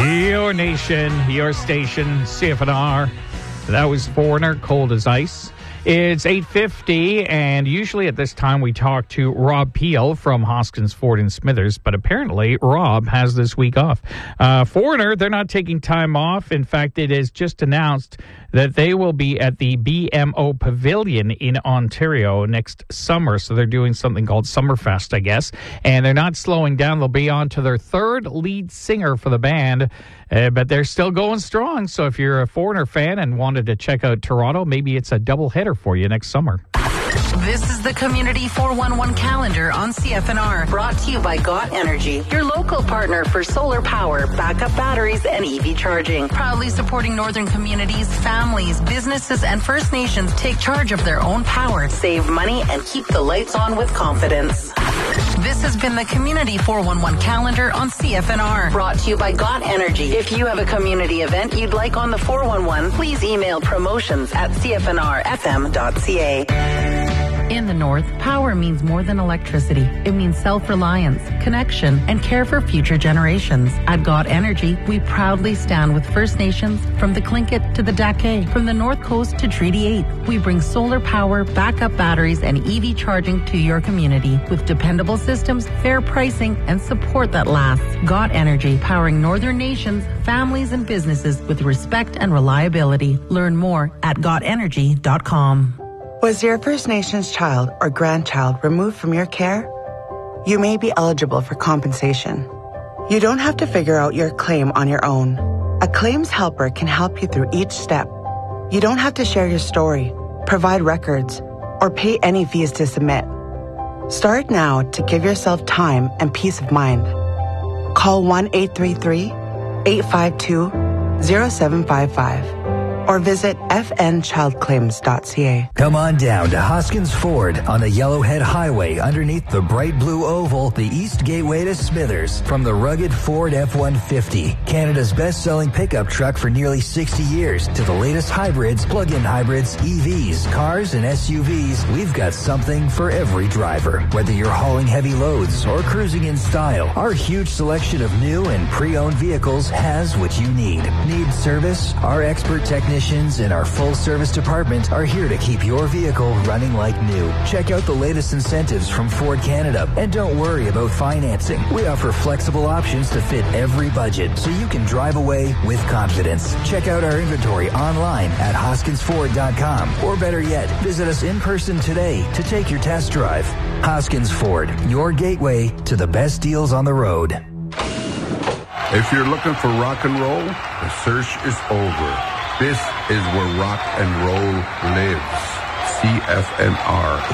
Your nation, your station, CFNR. That was Foreigner, Cold as Ice. It's 8:50, and usually at this time we talk to Rob Peel from Hoskins Ford and Smithers, but apparently Rob has this week off. Foreigner, they're not taking time off. In fact, it is just announced that they will be at the BMO Pavilion in Ontario next summer. So they're doing something called Summerfest, I guess. And they're not slowing down. They'll be on to their third lead singer for the band. But they're still going strong. So if you're a Foreigner fan and wanted to check out Toronto, maybe it's a double header for you next summer. This is the Community 411 calendar on CFNR, brought to you by GOT Energy, your local partner for solar power, backup batteries, and EV charging. Proudly supporting northern communities, families, businesses, and First Nations take charge of their own power, save money, and keep the lights on with confidence. This has been the Community 411 calendar on CFNR, brought to you by GOT Energy. If you have a community event you'd like on the 411, please email promotions@cfnrfm.ca. In the North, power means more than electricity. It means self-reliance, connection, and care for future generations. At GOT Energy, we proudly stand with First Nations from the Tlingit to the Dake, from the North Coast to Treaty 8. We bring solar power, backup batteries, and EV charging to your community with dependable systems, fair pricing, and support that lasts. GOT Energy, powering northern nations, families, and businesses with respect and reliability. Learn more at gotenergy.com. Was your First Nations child or grandchild removed from your care? You may be eligible for compensation. You don't have to figure out your claim on your own. A claims helper can help you through each step. You don't have to share your story, provide records, or pay any fees to submit. Start now to give yourself time and peace of mind. Call 1-833-852-0755. or visit fnchildclaims.ca. Come on down to Hoskins Ford on the Yellowhead Highway underneath the bright blue oval, the East Gateway to Smithers. From the rugged Ford F-150, Canada's best-selling pickup truck for nearly 60 years, to the latest hybrids, plug-in hybrids, EVs, cars, and SUVs, we've got something for every driver. Whether you're hauling heavy loads or cruising in style, our huge selection of new and pre-owned vehicles has what you need. Need service? Our expert technicians and our full service department are here to keep your vehicle running like new. Check out the latest incentives from Ford Canada, and don't worry about financing. We offer flexible options to fit every budget, so you can drive away with confidence. Check out our inventory online at hoskinsford.com, or better yet, visit us in person today to take your test drive. Hoskins Ford, your gateway to the best deals on the road. If you're looking for rock and roll, the search is over. This is where rock and roll lives. CFNR.